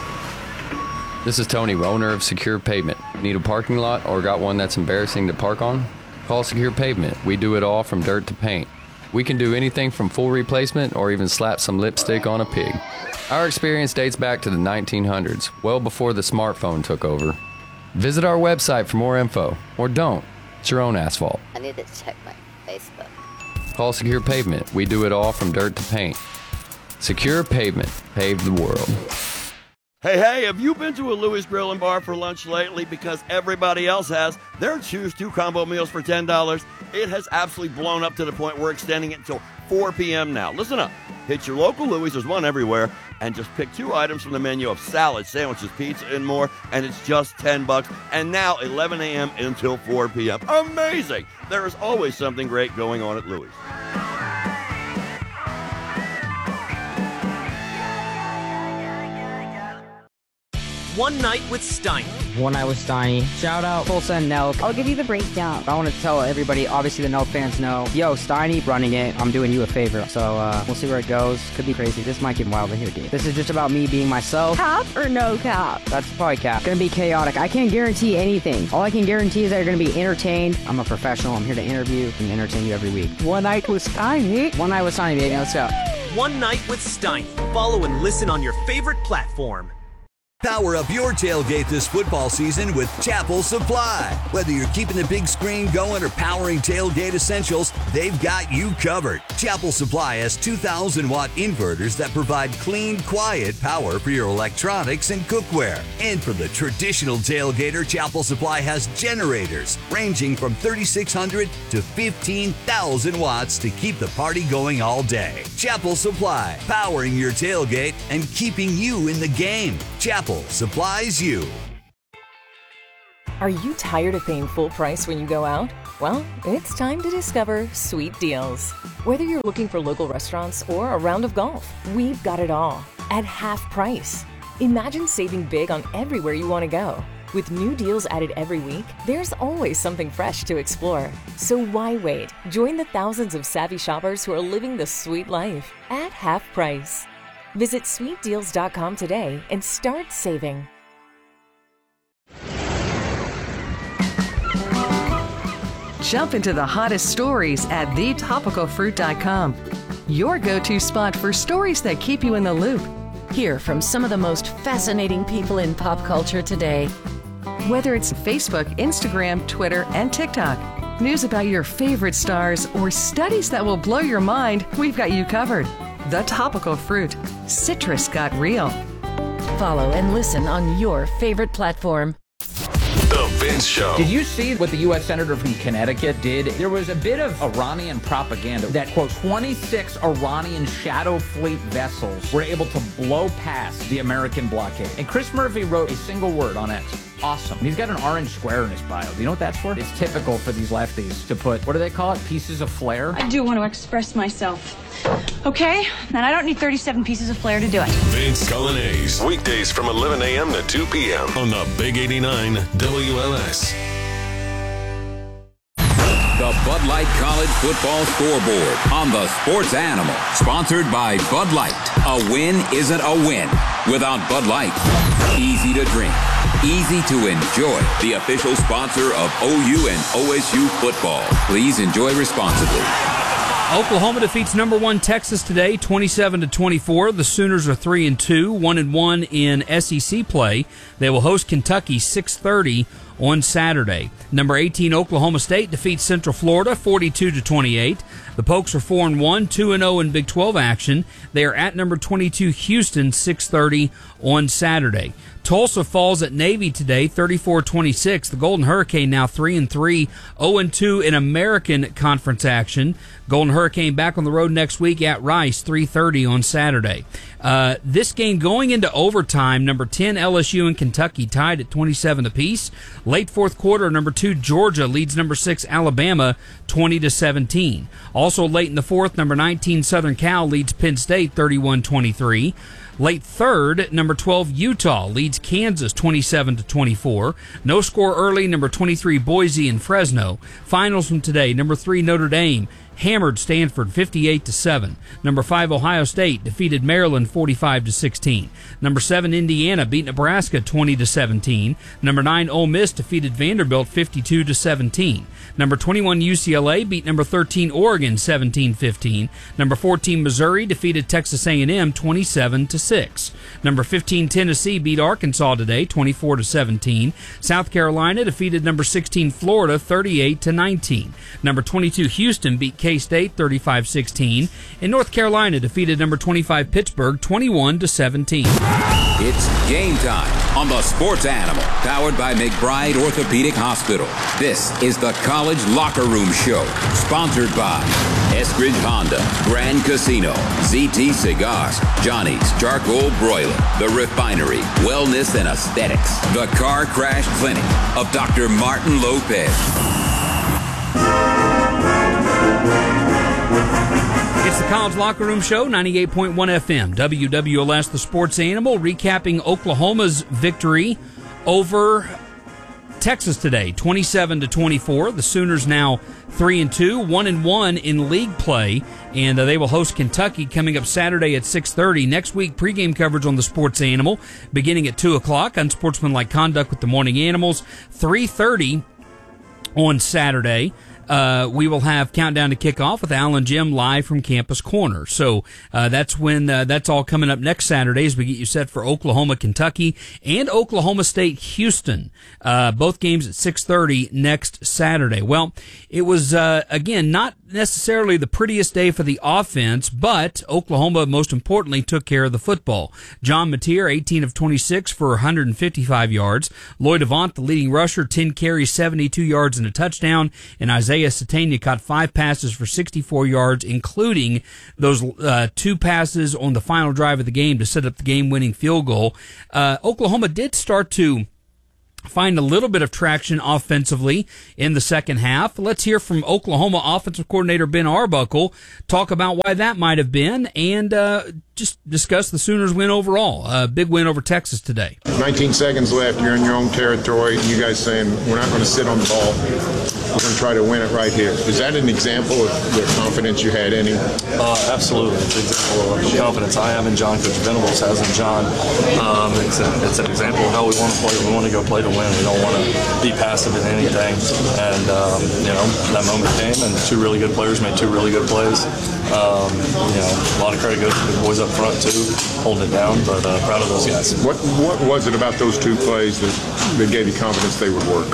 This is Tony, owner of Secure Pavement. Need a parking lot or got one that's embarrassing to park on? Call Secure Pavement. We do it all from dirt to paint. We can do anything from full replacement or even slap some lipstick on a pig. Our experience dates back to the 1900s, well before the smartphone took over. Visit our website for more info, or don't. It's your own asphalt. I need to check my Facebook. Call Secure Pavement. We do it all from dirt to paint. Secure Pavement. Pave the world. Hey, have you been to a Louis Grill and Bar for lunch lately? Because everybody else has. Their Choose 2 combo meals for $10. It has absolutely blown up to the point we're extending it until 4 p.m. now. Listen up. Hit your local Louis, there's one everywhere, and just pick 2 items from the menu of salads, sandwiches, pizza, and more, and it's just $10. And now 11 a.m. until 4 p.m. Amazing! There is always something great going on at Louis. One Night with Steiny. One Night with Steiny. Shout out Tulsa and Nelk. I'll give you the breakdown. I want to tell everybody, obviously the Nelk fans know, yo, Steiny running it, I'm doing you a favor. So we'll see where it goes. Could be crazy. This might get wild in here, dude. This is just about me being myself. Cap or no cap? That's probably cap. Gonna be chaotic. I can't guarantee anything. All I can guarantee is that you're gonna be entertained. I'm a professional. I'm here to interview and entertain you every week. One Night with Steiny. One Night with Steiny, baby. Let's go. One Night with Steiny. Follow and listen on your favorite platform. Power up your tailgate this football season with Chapel Supply. Whether you're keeping the big screen going or powering tailgate essentials, they've got you covered. Chapel Supply has 2,000-watt inverters that provide clean, quiet power for your electronics and cookware. And for the traditional tailgater, Chapel Supply has generators ranging from 3,600 to 15,000 watts to keep the party going all day. Chapel Supply, powering your tailgate and keeping you in the game. Chapel supplies you. Are you tired of paying full price when you go out? Well, it's time to discover Sweet Deals. Whether you're looking for local restaurants or a round of golf, we've got it all at half price. Imagine saving big on everywhere you want to go. With new deals added every week, there's always something fresh to explore. So why wait? Join the thousands of savvy shoppers who are living the sweet life at half price. Visit sweetdeals.com today and start saving. Jump into the hottest stories at thetopicalfruit.com. Your go-to spot for stories that keep you in the loop. Hear from some of the most fascinating people in pop culture today. Whether it's Facebook, Instagram, Twitter, and TikTok, news about your favorite stars, or studies that will blow your mind, we've got you covered. The Topical Fruit. Citrus got real. Follow and listen on your favorite platform. The Vince Show. Did you see what the U.S. Senator from Connecticut did? There was a bit of Iranian propaganda that, quote, 26 Iranian shadow fleet vessels were able to blow past the American blockade. And Chris Murphy wrote a single word on X. Awesome. And he's got an orange square in his bio. Do you know what that's for? It's typical for these lefties to put, what do they call it? Pieces of flair? I do want to express myself. Okay? And I don't need 37 pieces of flair to do it. Vince Cullinase. Weekdays from 11 a.m. to 2 p.m. on the Big 89 WLS. The Bud Light College Football Scoreboard on the Sports Animal. Sponsored by Bud Light. A win isn't a win without Bud Light. Easy to drink. Easy to enjoy. The official sponsor of OU and OSU football. Please enjoy responsibly. Oklahoma defeats number 1 Texas today, 27-24. The Sooners are 3-2, 1-1 in SEC play. They will host Kentucky 6:30 on Saturday. Number 18 Oklahoma State defeats Central Florida 42-28. The Pokes are 4-1, 2-0 in Big 12 action. They are at number 22 Houston 6:30 on Saturday. Tulsa falls at Navy today, 34-26. The Golden Hurricane now 3-3, 0-2 in American Conference action. Golden Hurricane back on the road next week at Rice, 3:30 on Saturday. This game going into overtime, number 10 LSU and Kentucky tied at 27 apiece. Late fourth quarter, number 2 Georgia leads number 6 Alabama 20-17. Also late in the fourth, number 19 Southern Cal leads Penn State 31-23. Late third, number 12 Utah leads Kansas 27-24. No score early, number 23 Boise and Fresno. Finals from today, number 3 Notre Dame hammered Stanford 58-7. Number 5 Ohio State defeated Maryland 45-16. Number 7 Indiana beat Nebraska 20-17. Number 9 Ole Miss defeated Vanderbilt 52-17. Number 21 UCLA beat number 13 Oregon 17-15. Number 14 Missouri defeated Texas A&M 27-6. Number 15 Tennessee beat Arkansas today 24-17. South Carolina defeated number 16 Florida 38-19. Number 22 Houston beat K-State 35-16. And North Carolina defeated number 25 Pittsburgh 21-17. It's game time on the Sports Animal, powered by McBride Orthopedic Hospital. This is the College Locker Room Show, sponsored by Eskridge Honda, Grand Casino, ZT Cigars, Johnny's Charcoal Broiler, The Refinery, Wellness and Aesthetics, The Car Crash Clinic of Dr. Martin Lopez. It's the College Locker Room Show, 98.1 FM, WWLS, the Sports Animal, recapping Oklahoma's victory over Texas today, 27-24. The Sooners now 3-2, 1-1 in league play, and they will host Kentucky coming up Saturday at 6:30. Next week, pregame coverage on the Sports Animal, beginning at 2 o'clock. Unsportsmanlike conduct with the Morning Animals, 3:30 on Saturday. We will have Countdown to Kickoff with Al and Jim live from Campus Corner. So that's when that's all coming up next Saturday as we get you set for Oklahoma, Kentucky, and Oklahoma State, Houston. Both games at 6:30 next Saturday. Well, it was, again, not necessarily the prettiest day for the offense, but Oklahoma, most importantly, took care of the football. John Mateer, 18 of 26 for 155 yards. Lloyd Avant, the leading rusher, 10 carries, 72 yards and a touchdown. And Isaiah Satania caught 5 passes for 64 yards, including those 2 passes on the final drive of the game to set up the game-winning field goal. Oklahoma did start to find a little bit of traction offensively in the second half. Let's hear from Oklahoma offensive coordinator Ben Arbuckle talk about why that might have been, and just discuss the Sooners' win overall. A big win over Texas today. 19 seconds left. You're in your own territory. You guys saying, we're not going to sit on the ball. We're going to try to win it right here. Is that an example of the confidence you had in him? Absolutely. It's an example of the confidence I have in John, Coach Venables has in John. It's an example of how we want to play. We want to go play to win. We don't want to be passive in anything. And, that moment came, and 2 really good players made 2 really good plays. A lot of credit goes to the boys up front, too, holding it down, but proud of those guys. What was it about those 2 plays that gave you confidence they would work?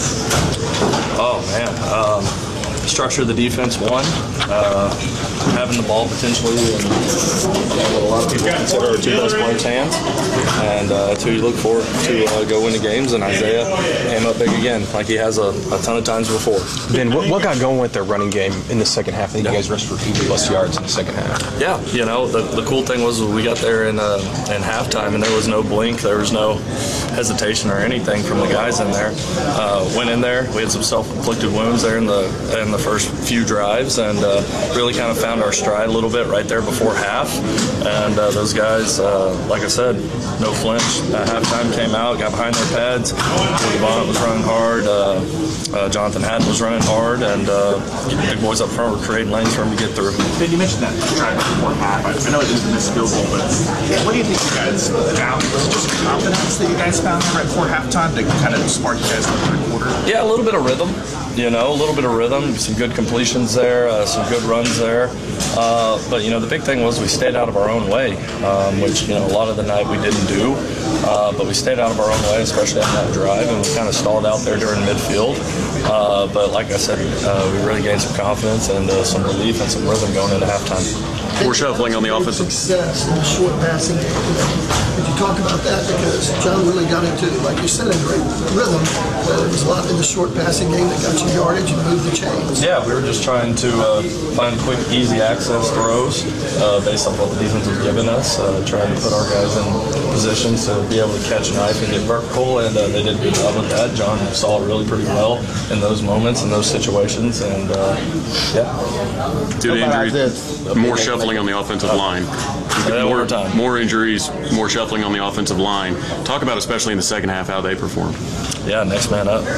Oh, man. Structure of the defense, 1. Having the ball potentially in what a lot of people consider our 2 best players' hands. And that's who you look for to go win the games. And Isaiah came up big again, like he has a ton of times before. Ben, what got going with their running game in the second half? I think you guys rushed for 80+ yards in the second half. Yeah, the cool thing was we got there in halftime, and there was no blink. There was no hesitation or anything from the guys in there. Went in there. We had some self-inflicted wounds there in the first few drives, and really kind of found our stride a little bit right there before half. And those guys, like I said, no flinch. At halftime came out, got behind their pads. Devon was running hard. Jonathan Haddon was running hard, and the big boys up front were creating lanes for him to get through. Ben, you mentioned that drive before half. I know it is the missed field goal, but what do you think you guys found? Was it just confidence that you guys found right before halftime to kind of spark you guys in the third quarter? Yeah, a little bit of rhythm. A little bit of rhythm, some good completions there, some good runs there. But, the big thing was we stayed out of our own way, which, a lot of the night we didn't do. But we stayed out of our own way, especially on that drive, and we kind of stalled out there during midfield. But like I said, we really gained some confidence and some relief and some rhythm going into halftime. We're shuffling on the offensive. Success in the short passing game. Could you talk about that? Because John really got into, like you said, a great rhythm. But it was a lot in the short passing game that got you yardage and moved the chains. Yeah, we were just trying to find quick, easy access throws based on what the defense was giving us, trying to put our guys in positions to be able to catch a knife and get vertical, and they did a good job with that. John saw it really pretty well in those moments, in those situations, and yeah. Due to injuries, more shuffling on the offensive line. More injuries, more shuffling on the offensive line. Talk about, especially in the second half, how they performed. Yeah, next man up.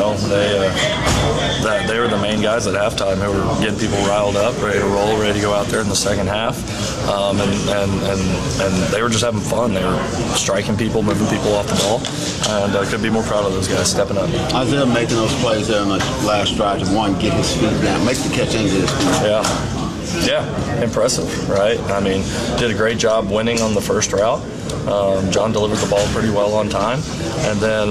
They were the main guys at halftime who were getting people riled up, ready to roll, ready to go out there in the second half, and they were just having fun. They were striking people, moving people off the ball, and I could be more proud of those guys stepping up. Isaiah making those plays there in the last drive to get his feet down, make the catch into his feet. Yeah, impressive, right? I mean, did a great job winning on the first route. John delivered the ball pretty well on time, and then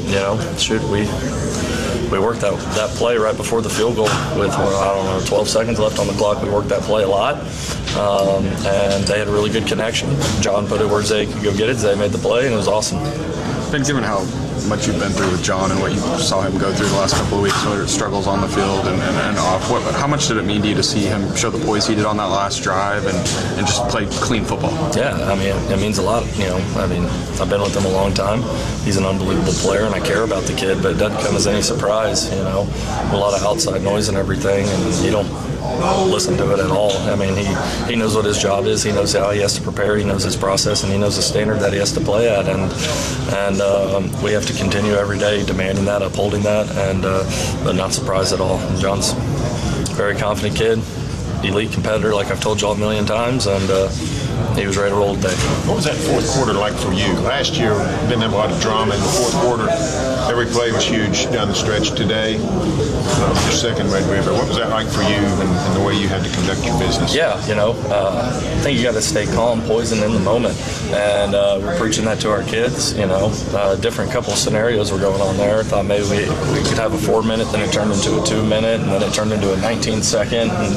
we worked that play right before the field goal with 12 seconds left on the clock. We worked that play a lot, and they had a really good connection. John put it where Zay could go get it. Zay made the play, and it was awesome. Ben, given how much you've been through with John and what you saw him go through the last couple of weeks, whether it's struggles on the field and off, how much did it mean to you to see him show the poise he did on that last drive and just play clean football? Yeah, I mean, it means a lot. I've been with him a long time. He's an unbelievable player, and I care about the kid, but it doesn't come as any surprise. A lot of outside noise and everything, and you don't listen to it at all. I mean, he knows what his job is. He knows how he has to prepare. He knows his process, and he knows the standard that he has to play at. And we have to continue every day demanding that, upholding that, and but not surprised at all. John's a very confident kid, elite competitor, like I've told y'all a million times, and he was ready to roll today. What was that fourth quarter like for you? Last year, didn't have a lot of drama in the fourth quarter. Every play was huge down the stretch. Today, your second Red River. What was that like for you and the way you had to conduct your business? Yeah, I think you got to stay calm, poised in the moment, and we're preaching that to our kids. Different couple of scenarios were going on there. Thought maybe we could have a 4-minute, then it turned into a 2-minute, and then it turned into a 19-second, and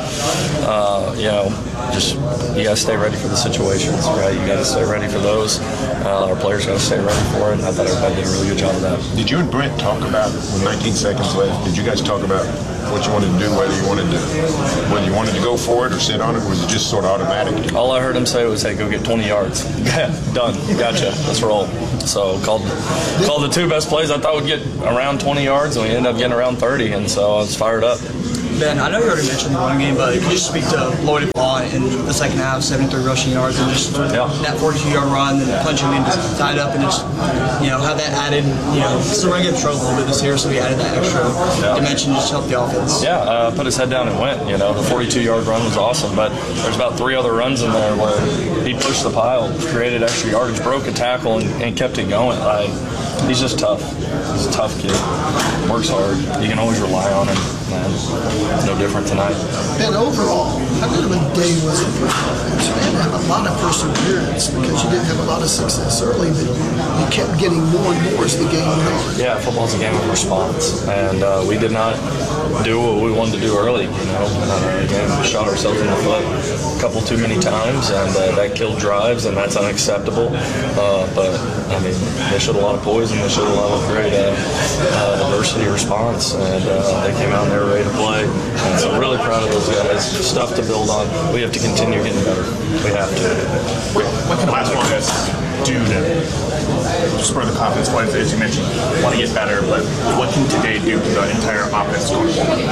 just you got to stay ready for the situations, right? You got to stay ready for those. Our players got to stay ready for it, and I thought everybody did a really good job of that. Did you and Brent talk about, with 19 seconds left, did you guys talk about what you wanted to do, whether you wanted to go for it or sit on it, or was it just sort of automatic? All I heard him say was, hey, go get 20 yards. Done. Gotcha. Let's roll. So called the two best plays I thought would get around 20 yards, and we ended up getting around 30, and so I was fired up. Ben, I know you already mentioned the running game, but could you just speak to Lloyd and Paul in the second half, 73 rushing yards, and just that 42-yard run, and punching in, just tied up, and just, how that added, the running game struggled a little bit this year, so he added that extra dimension just to help the offense. Yeah, put his head down and went. The 42-yard run was awesome, but there's about 3 other runs in there where he pushed the pile, created extra yardage, broke a tackle, and kept it going. He's just tough. He's a tough kid. Works hard. You can always rely on him. And no different tonight. And overall, how good of a day was it for offense? You had to have a lot of perseverance because you didn't have a lot of success early, but you kept getting more and more as the game went on. Yeah, football's a game of response, and we did not do what we wanted to do early. Again, we shot ourselves in the foot a couple too many times, and that killed drives, and that's unacceptable. But I mean, they showed a lot of poise, and they showed a lot of great adversity response, and they came out and they were ready to play. And so really proud of those guys. Stuff to build on. We have to continue getting better. We have to. What can last one guys do to spur the confidence? As you mentioned, want to get better, but what can today do to the entire offense going forward?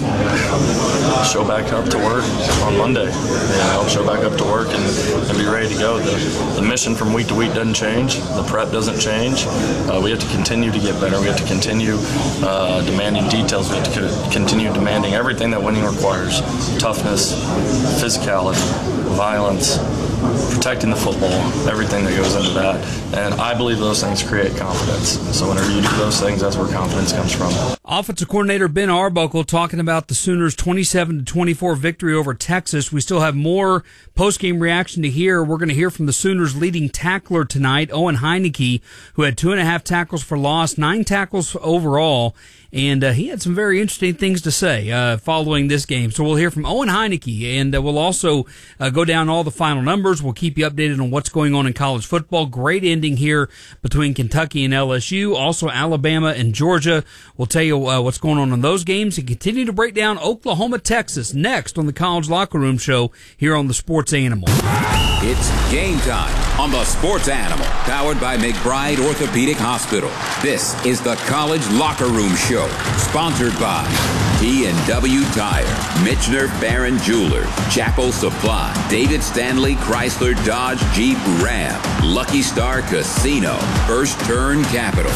Show back up to work on Monday. Show back up to work and be ready to go. The mission from week to week doesn't change. The prep doesn't change. We have to continue to get better. We have to continue demanding details. We have to continue demanding everything that winning requires. Toughness, physicality, violence, protecting the football, everything that goes into that. And I believe those things create confidence. So whenever you do those things, that's where confidence comes from. Offensive coordinator Ben Arbuckle talking about the Sooners' 27-24 victory over Texas. We still have more post-game reaction to hear. We're going to hear from the Sooners' leading tackler tonight, Owen Heineke, who had 2.5 tackles for loss, 9 tackles overall. And he had some very interesting things to say following this game. So we'll hear from Owen Heineke, and we'll also go down all the final numbers. We'll keep you updated on what's going on in college football. Great ending here between Kentucky and LSU. Also Alabama and Georgia. We'll tell you what's going on in those games and continue to break down Oklahoma, Texas next on the College Locker Room Show here on the Sports Animal. It's game time on the Sports Animal, powered by McBride Orthopedic Hospital. This is the College Locker Room Show, sponsored by T&W Tire, Michener Barron Jewelers, Chapel Supply, David Stanley Chrysler Dodge Jeep Ram, Lucky Star Casino, First Turn Capital.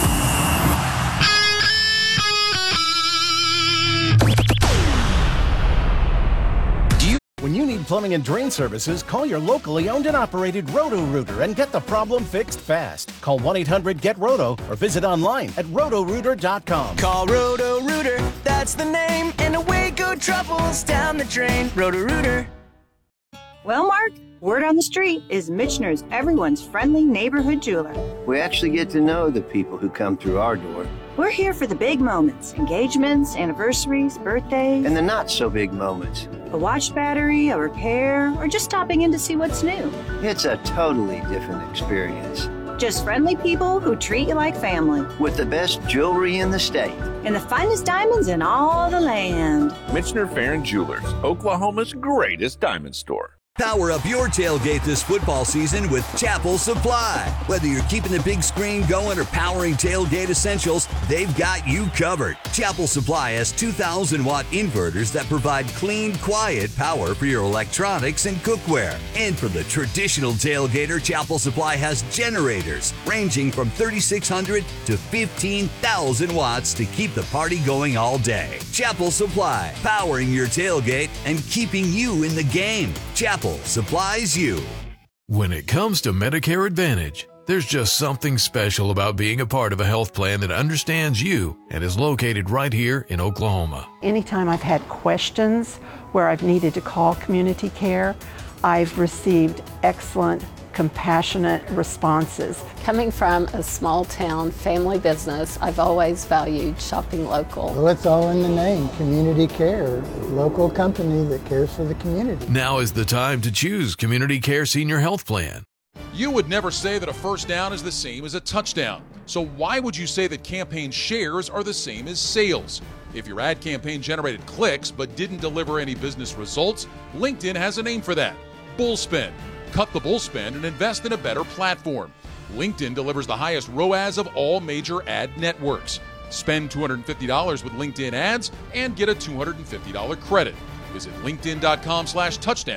When you need plumbing and drain services, call your locally owned and operated Roto-Rooter and get the problem fixed fast. Call 1-800-GET-ROTO or visit online at rotorooter.com. Call Roto-Rooter, that's the name, and away go troubles down the drain. Roto-Rooter. Well, Mark, word on the street is Michener's everyone's friendly neighborhood jeweler. We actually get to know the people who come through our door. We're here for the big moments, engagements, anniversaries, birthdays. And the not so big moments. A watch battery, a repair, or just stopping in to see what's new. It's a totally different experience. Just friendly people who treat you like family. With the best jewelry in the state. And the finest diamonds in all the land. Michener Barron Jewelers, Oklahoma's greatest diamond store. Power up your tailgate this football season with Chapel Supply. Whether you're keeping the big screen going or powering tailgate essentials, they've got you covered. Chapel Supply has 2,000-watt inverters that provide clean, quiet power for your electronics and cookware. And for the traditional tailgater, Chapel Supply has generators ranging from 3,600 to 15,000 watts to keep the party going all day. Chapel Supply, powering your tailgate and keeping you in the game. Chapel supplies you. When it comes to Medicare Advantage, there's just something special about being a part of a health plan that understands you and is located right here in Oklahoma. Anytime I've had questions where I've needed to call community care, I've received excellent, compassionate responses. Coming from a small town family business, I've always valued shopping local. Well, it's all in the name, Community Care, local company that cares for the community. Now is the time to choose Community Care Senior Health Plan. You would never say that a first down is the same as a touchdown. So why would you say that campaign shares are the same as sales? If your ad campaign generated clicks but didn't deliver any business results, LinkedIn has a name for that: Bullspend. Cut the bull spend and invest in a better platform. LinkedIn delivers the highest ROAS of all major ad networks. Spend $250 with LinkedIn ads and get a $250 credit. Visit linkedin.com/touchdown